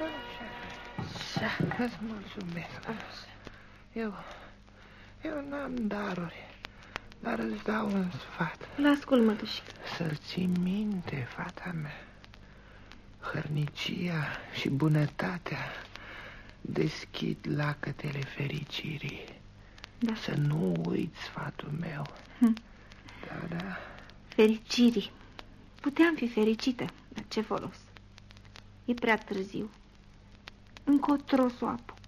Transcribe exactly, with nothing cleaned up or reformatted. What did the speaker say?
Așa, îți mulțumesc. Eu, eu n-am daruri, dar îți dau un sfat. L-ascult, mătușică. Să-l ții minte, fata mea. Hărnicia și bunătatea deschid lacătele fericirii. Da. Să nu uiți sfatul meu. Hm. Da, da. Fericirii. Puteam fi fericită, dar ce folos? E prea târziu. Încotro s-o apuc.